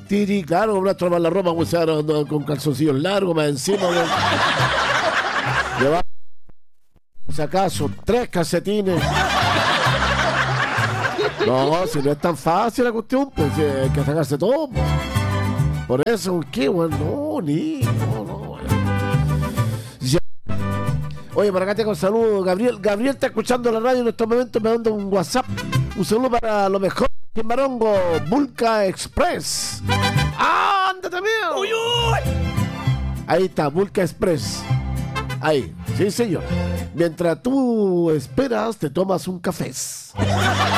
Tiri, claro, comprar toda la ropa, pues ahora ando con calzoncillos largos, más encima. Llevar, si acaso, 3 calcetines. No, si no es tan fácil la cuestión, pues hay que sacarse todo. Por eso, ¿qué, weón? No, no. Ya. Oye, por acá tengo un saludo, Gabriel. Gabriel está escuchando la radio en estos momentos, me manda un WhatsApp. Un saludo para lo mejor en Marongo, Vulca Express. ¡Ah, ándate, mío! ¡Uy, uy! Ahí está, Vulca Express. Ahí, sí, señor. Mientras tú esperas, te tomas un café.